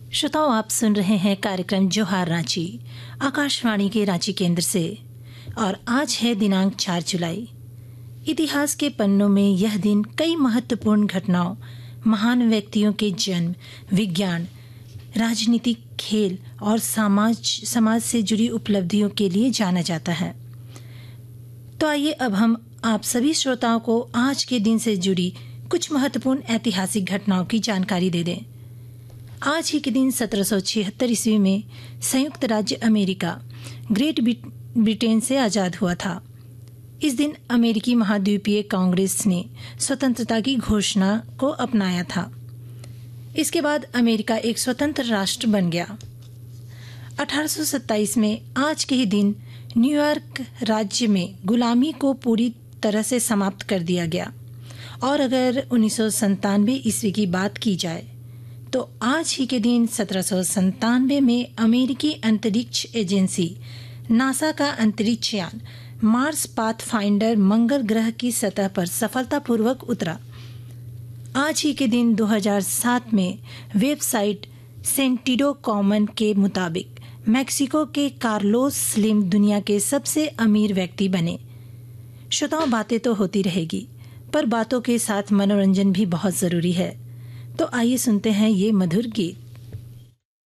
श्रोताओं, आप सुन रहे हैं कार्यक्रम जोहार रांची आकाशवाणी के रांची केंद्र से और आज है दिनांक 4 जुलाई। इतिहास के पन्नों में यह दिन कई महत्वपूर्ण घटनाओं, महान व्यक्तियों के जन्म, विज्ञान, राजनीति, खेल और समाज से जुड़ी उपलब्धियों के लिए जाना जाता है। तो आइए अब हम आप सभी श्रोताओं को आज के दिन से जुड़ी कुछ महत्वपूर्ण ऐतिहासिक घटनाओं की जानकारी दे दें। आज ही के दिन 1776 ईस्वी में संयुक्त राज्य अमेरिका ग्रेट ब्रिटेन से आजाद हुआ था। इस दिन अमेरिकी महाद्वीपीय कांग्रेस ने स्वतंत्रता की घोषणा को अपनाया था। इसके बाद अमेरिका एक स्वतंत्र राष्ट्र बन गया। 1827 में आज के ही दिन न्यूयॉर्क राज्य में गुलामी को पूरी तरह से समाप्त कर दिया गया। और अगर 1997 ईस्वी की बात की जाए तो आज ही के दिन 1797 में अमेरिकी अंतरिक्ष एजेंसी नासा का अंतरिक्ष यान मार्स पाथफाइंडर मंगल ग्रह की सतह पर सफलतापूर्वक उतरा। आज ही के दिन 2007 में वेबसाइट सेंटिडो कॉमन के मुताबिक मेक्सिको के कार्लोस स्लिम दुनिया के सबसे अमीर व्यक्ति बने। श्रोताओं, बातें तो होती रहेगी, पर बातों के साथ मनोरंजन भी बहुत जरूरी है। तो आइए सुनते हैं ये मधुर गीत।